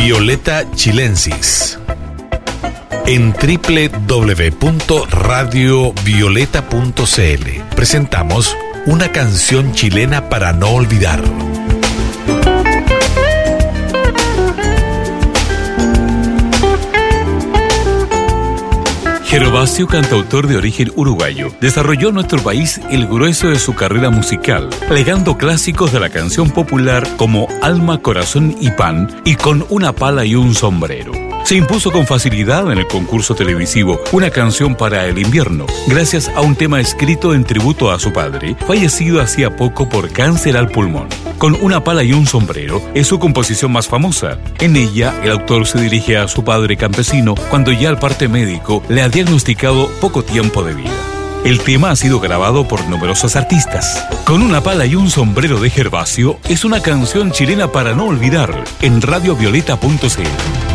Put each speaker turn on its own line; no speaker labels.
Violeta Chilensis. En www.radiovioleta.cl presentamos una canción chilena para no olvidar.
Gervasio, cantautor de origen uruguayo, desarrolló en nuestro país el grueso de su carrera musical, legando clásicos de la canción popular como Alma, Corazón y Pan y Con una pala y un sombrero. Se impuso con facilidad en el concurso televisivo Una canción para el invierno, gracias a un tema escrito en tributo a su padre, fallecido hacía poco por cáncer al pulmón. Con una pala y un sombrero es su composición más famosa. En ella, el autor se dirige a su padre campesino cuando ya el parte médico le ha diagnosticado poco tiempo de vida. El tema ha sido grabado por numerosos artistas. Con una pala y un sombrero de Gervasio es una canción chilena para no olvidar en radiovioleta.cl.